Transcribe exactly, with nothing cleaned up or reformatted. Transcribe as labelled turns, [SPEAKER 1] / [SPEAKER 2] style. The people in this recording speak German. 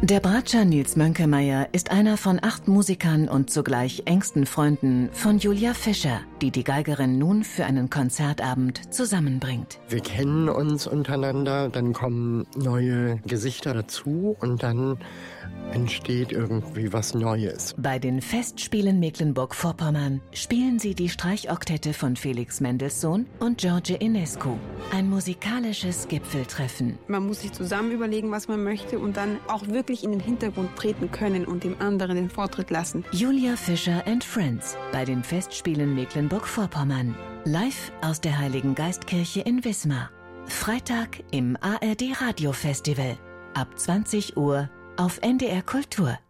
[SPEAKER 1] Der Bratscher Nils Mönkemeyer ist einer von acht Musikern und zugleich engsten Freunden von Julia Fischer, die die Geigerin nun für einen Konzertabend zusammenbringt.
[SPEAKER 2] Wir kennen uns untereinander, dann kommen neue Gesichter dazu und dann entsteht irgendwie was Neues.
[SPEAKER 1] Bei den Festspielen Mecklenburg-Vorpommern spielen sie die Streichoktette von Felix Mendelssohn und George Enescu. Ein musikalisches Gipfeltreffen.
[SPEAKER 3] Man muss sich zusammen überlegen, was man möchte und dann auch wirklich in den Hintergrund treten können und dem anderen den Vortritt lassen.
[SPEAKER 1] Julia Fischer and Friends bei den Festspielen Mecklenburg-Vorpommern. Live aus der Heiligen Geistkirche in Wismar. Freitag im A R D Radio Festival. Ab zwanzig Uhr auf N D R Kultur.